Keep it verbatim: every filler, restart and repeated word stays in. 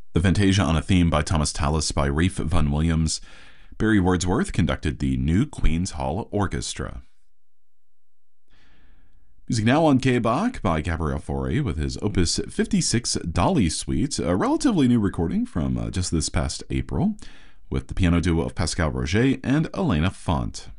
The Fantasia on a Theme by Thomas Tallis by Ralph Vaughan Williams. Barry Wordsworth conducted the New Queen's Hall Orchestra. Music now on K. Bach by Gabriel Fauré with his Opus fifty-six Dolly Suite, a relatively new recording from uh, just this past April, with the piano duo of Pascal Roget and Elena Font.